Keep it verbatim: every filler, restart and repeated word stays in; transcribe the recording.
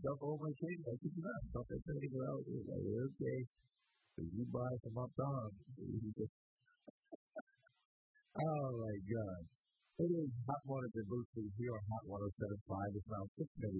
stuff over and change. That's what you got. Stuff that's going to go out. It's like, okay, so you buy from my dog. Oh, my God. It is Hot Water Diversity here on Hot one oh seven point five. It's around six minutes.